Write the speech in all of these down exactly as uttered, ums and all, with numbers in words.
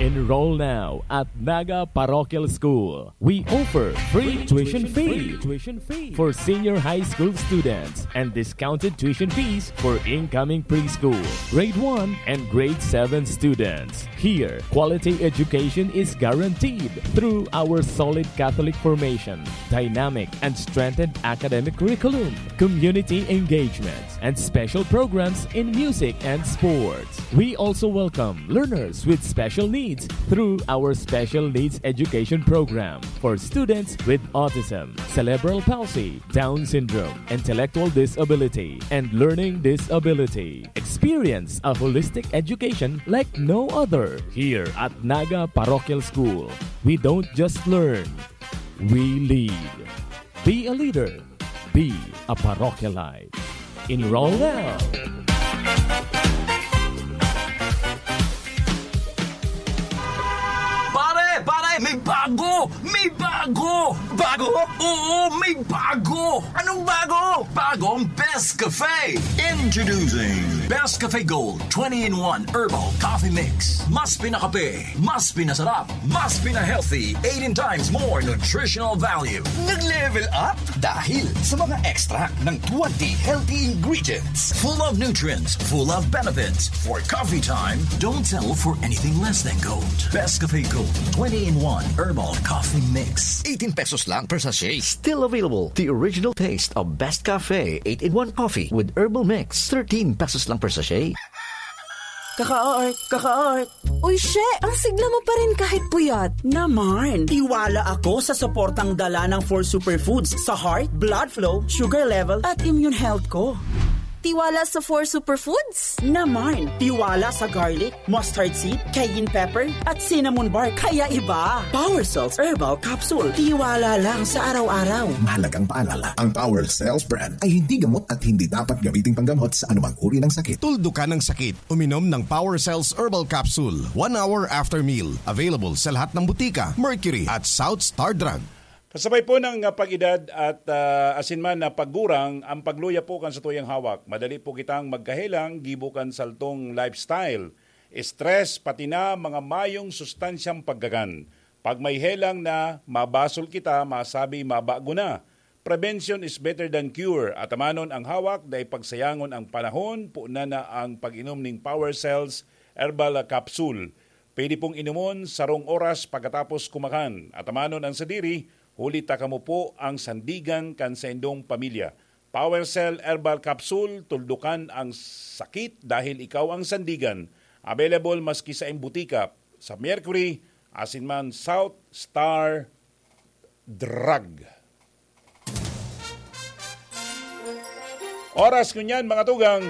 Enroll now at Naga Parochial School. We offer free tuition fee tuition fee for senior high school students and discounted tuition fees for incoming preschool, grade one and grade seven students. Here, quality education is guaranteed through our solid Catholic formation, dynamic and strengthened academic curriculum, community engagements, and special programs in music and sports. We also welcome learners with special needs through our Special Needs Education Program for students with autism, cerebral palsy, Down syndrome, intellectual disability, and learning disability. Experience a holistic education like no other here at Naga Parochial School. We don't just learn, we lead. Be a leader. Be a parochialite. Enroll now. May bago! May bago! Bago? Oo, may bago! Anong bago? Bagong Best Cafe! Introducing Best Cafe Gold twenty in one Herbal Coffee Mix. Mas pinakape, mas pinasarap, mas pina-healthy, eighteen times more nutritional value. Nag-level up dahil sa mga extract ng twenty healthy ingredients. Full of nutrients, full of benefits. For coffee time, don't settle for anything less than gold. Best Cafe Gold twenty in one Herbal Coffee Mix. eighteen pesos lang per sachet. Still available. The original taste of Best Cafe eight in one coffee with herbal mix. thirteen pesos lang per sachet. Kaka-art, kaka-art. Uy, she, ang sigla mo pa rin kahit puyat. Naman, tiwala ako sa suportang dala ng four superfoods sa heart, blood flow, sugar level, at immune health ko. Tiwala sa four superfoods? Naman, tiwala sa garlic, mustard seed, cayenne pepper, at cinnamon bark. Kaya iba. Power Cells Herbal Capsule. Tiwala lang sa araw-araw. Mahalagang paalala, ang Power Cells brand ay hindi gamot at hindi dapat gamitin panggamot sa anumang uri ng sakit. Tuldo ka ng sakit, uminom ng Power Cells Herbal Capsule. One hour after meal. Available sa lahat ng butika, Mercury at South Star Drug. Kasabay po ng uh, pag-edad at uh, asinman na paggurang, ang pagluya po kan sa tuyang hawak. Madali po kitang magkahilang, gibukan saltong lifestyle, stress, pati na mga mayong sustansyang paggagan. Pag may helang na mabasol kita, masabi mabago na. Prevention is better than cure. At amanon ang hawak, dahil pagsayangon ang panahon, po na na ang pag-inom ng Power Cells Herbal Capsule. Pwede pong inumon sarong oras pagkatapos kumakan. At amanon ang sadiri, huli ta kamo po ang sandigan kan sa indong pamilya. Power Cell Herbal Capsule, tuldukan ang sakit dahil ikaw ang sandigan. Available maski sa imbutika sa Mercury, asinman South Star Drug. Oras kunyan mga tugang.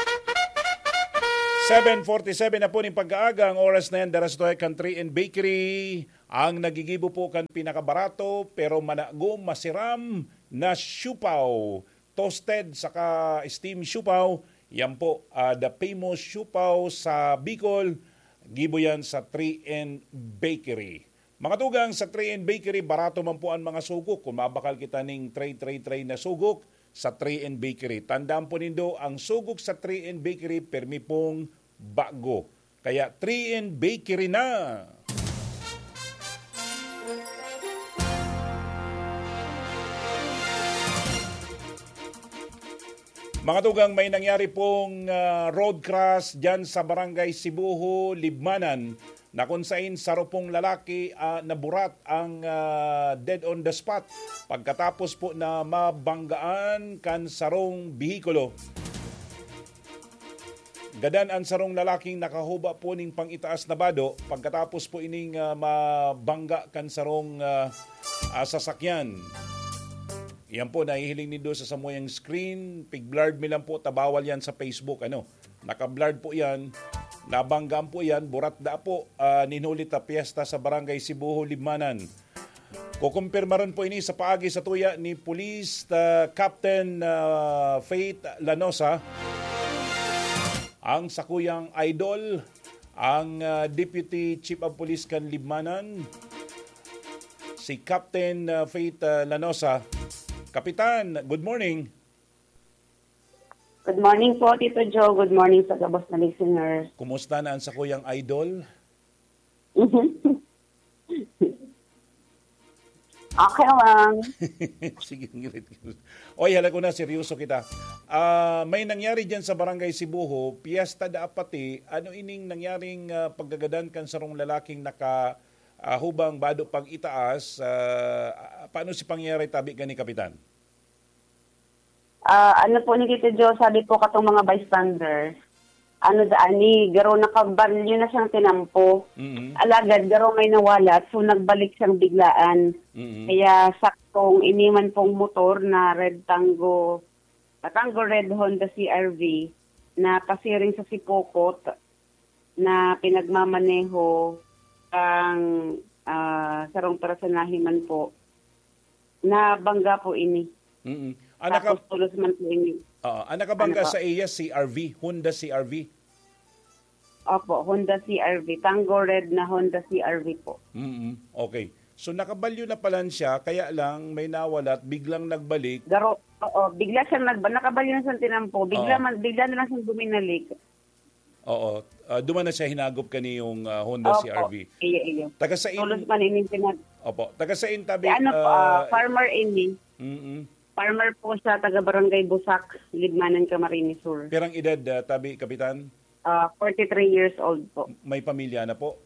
seven forty-seven na po ng pag-aaga. Ang oras na yan, daras to ay Country and Bakery. Ang nagigibo po kan pinakabarato pero managom masiram na siupaw. Toasted saka steam siupaw. Yan po, uh, the famous siupaw sa Bicol. Gibo yan sa three and Bakery. Mga tugang sa three and Bakery, barato man po ang mga sugok. Kung mabakal kita ning tray, tray, tray na sugok sa three and Bakery. Tandaan po nindo, ang sugok sa three and Bakery, permi pong bago. Kaya three and Bakery na! Mga tugang, may nangyari pong uh, road crash dyan sa barangay Sibuho, Libmanan, na kung saan sarupong lalaki uh, naburat ang uh, dead on the spot pagkatapos po na mabanggaan kan sarong bihikulo. Gadan ang sarong lalaking nakahuba po ning pangitaas na bado pagkatapos po ining uh, mabangga kan sarong uh, uh, sasakyan. Yan po, nahihiling nindo sa samoyang screen. Pig-blurred mi lang po, tabawal yan sa Facebook. Ano? Naka-blurred po yan. Nabanggaan po yan. Burat da po. Uh, ninulit na piyesta sa barangay Sibuho, Libmanan. Kukumpirmaran po ini sa paagi sa tuya ni Police uh, Captain uh, Faith Lanosa. Ang sakuyang idol, ang uh, Deputy Chief of Police kan Libmanan, si Captain uh, Faith uh, Lanosa. Kapitan, good morning. Good morning po, Tito Joe. Good morning sa gabos na listeners. Kumusta na ang sakuyang idol? Okay lang. Sige, ngirit. Oy, hala ko na, seryoso kita. Uh, may nangyari dyan sa Barangay Sibuho, piyesta da apati, ano ining nangyaring uh, paggagadan kan sarong lalaking naka uh, hubang bado pag itaas, uh, paano si pangyari tabi gani Kapitan? Uh, ano po ni Tito Jo, sabi po katong mga bystanders, ano daan ni, garo nakabalyo na siyang tinampo. Mm-hmm. Alagad, garo may nawalat, so nagbalik siyang biglaan. Mm-hmm. Kaya saktong iniman pong motor na Red Tango, Tango Red Honda C R V, na pasiring sa Sipokot, na pinagmamaneho ang uh, sarong personahe man po, na bangga po ini. Mm-hmm. Anaka, Tapos tulos man po ini. Uh, ang nakabangga ano sa iya C R V, Honda C R V? Opo, Honda C R V. Tango Red na Honda C R V po. Mm-hmm. Okay. So nakabalyo na pala siya, kaya lang may nawalat, biglang nagbalik. Garo, oo, bigla siyang nagba, nakabalyo na siyang tinampo, bigla, man, bigla na lang siyang buminalik. Oo, uh, duman na siya hinagop kani yung uh, Honda Opo, C R V. Iya, iya. Taga sa in... Tulos man ini pinag... Opo, taga sa in tabi... Ano po, uh, farmer ini. Mm-hmm. Farmer po siya, taga Barangay Busak, Libmanan, Camarines Sur. Pirang edad, uh, tabi, Kapitan? Uh, forty-three years old po. May pamilya na po?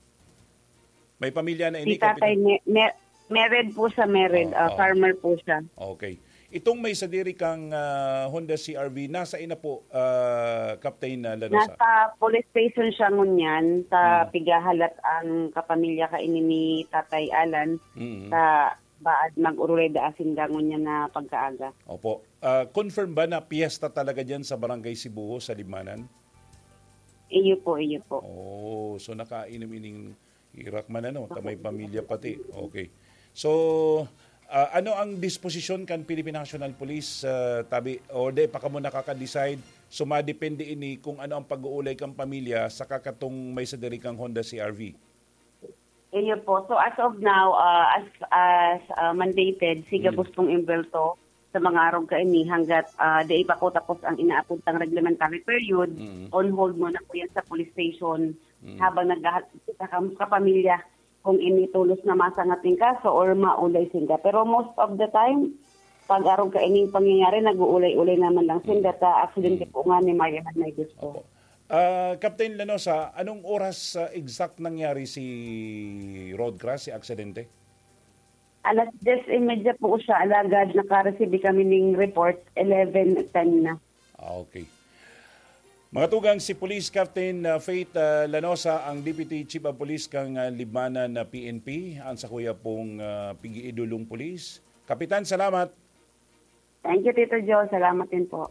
May pamilya na ini, si tatay, me- me- married po siya, married. Oh, uh, oh. Farmer po siya. Okay. Itong may sadiri kang uh, Honda C R V, nasa ina po, uh, Captain Lanosa? Nasa police station siya ngunyan, sa hmm. pigahalat ang kapamilya ka ini ni Tatay Alan, hmm. sa baad mag-urulay da asin gangon niya na pagkaaga. Opo. Uh, confirm ba na piyesta talaga dyan sa Barangay Sibuho sa Libmanan? Iyo po, iyo po. Oh, so nakainom-ining Irak man ano, tamay pamilya pati. Okay. So, uh, ano ang disposisyon kan Philippine National Police uh, tabi or de pa kamo nakaka-decide so madepende ini kung ano ang pag-uulay kang pamilya sa kakatong may sadiri kang Honda C R V? Iyo po. So as of now, uh, as as uh, mandated, siga mm. gustong imbelto sa mga araw kaini hanggat uh, di pa ko tapos ang inaapuntang reglementary period, mm. on hold mo na po yan sa police station mm. habang naghahat sa kapamilya kung initulos na masangating kaso or maulay singa. Pero most of the time, pag araw kaini pangyayari, nag-uulay-ulay naman lang singa ta accident mm. po nga ni Marian at may gusto. Opo. Uh, Captain Lanosa, anong oras uh, exact nangyari si road crash, si aksidente? Alas des imedya po siya, alagad nakareceive kami ng report, eleven ten na. Ah, okay. Mga tugang si Police Captain uh, Faith uh, Lanosa, ang Deputy Chief of Police kang uh, Libmanan na P N P, ang sa kuya pong uh, Pigi-Idulong Police. Kapitan, salamat. Thank you, Tito Joe. Salamat din po.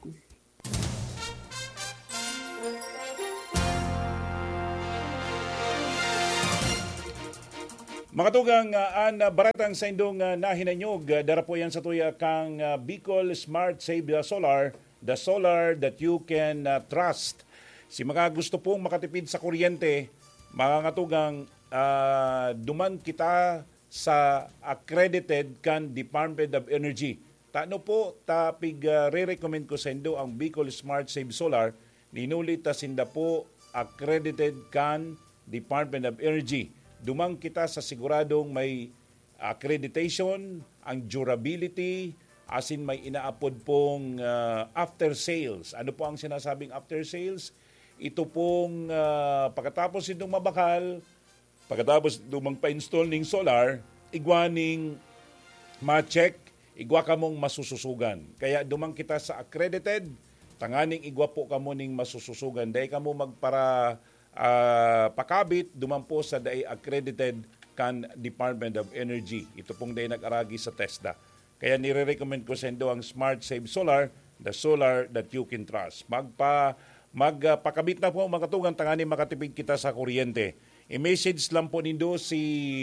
Mga tugang, uh, an uh, baratang sa indong uh, nahinanyog, uh, dara po yan sa tuya kang uh, Bicol Smart Save Solar, the solar that you can uh, trust. Si mga gusto pong makatipid sa kuryente, mga katugang, uh, duman kita sa accredited kan Department of Energy. Tano po, tapig uh, re-recommend ko sa indo ang Bicol Smart Save Solar, ninulit ta sinda po accredited kan Department of Energy. Dumang kita sa siguradong may accreditation, ang durability, asin may inaapod pong uh, after sales. Ano po ang sinasabing after sales? Ito pong uh, pagkatapos itong mabakal, pagkatapos dumang pa-install ng solar, igwaning ma-check, igwa ka mong masususugan. Kaya dumang kita sa accredited, tanganing igwa po ka mo ning masususugan. Dahil ka mo magpara Uh, pakabit, dumampo sa day accredited kan Department of Energy. Ito pong day nag-aragi sa TESDA. Kaya nire-recommend ko sa indo ang Smart Save Solar, the solar that you can trust. Magpa, magpakabit uh, na po mga katugang tangani makatipid kita sa kuryente. I-message lang po nindo si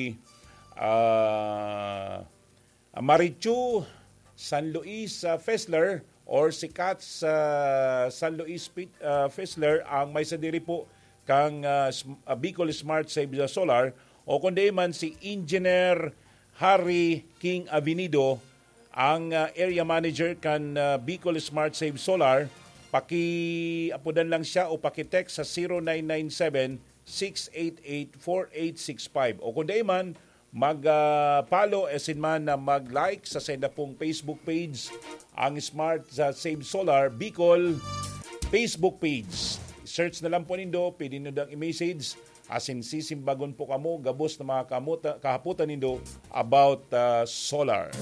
uh, Marichu San Luis uh, Fessler or si Katz uh, San Luis uh, Fessler ang may sadiri po kang uh, Bicol Smart Save Solar o kundi man si Engineer Harry King Avenido, ang uh, area manager kan uh, Bicol Smart Save Solar. Paki-apudan lang siya o paki-text sa zero nine nine seven, six eight eight, four eight six five. O kung di man, mag-follow uh, asin man na mag-like sa senda pong Facebook page, ang Smart sa Save Solar Bicol Facebook page. Search na lang po nindo, pwede nyo dang i-message asin sisimbagon po kamo gabos na mga kamuta, kahaputan nindo about uh, solar.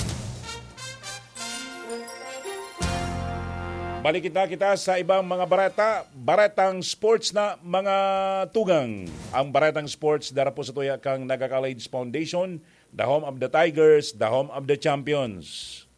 Balik kita kita sa ibang mga barata, baratang sports na mga tugang. Ang baratang sports dara po sa tuya kang Naga College Foundation, the home of the Tigers, the home of the champions.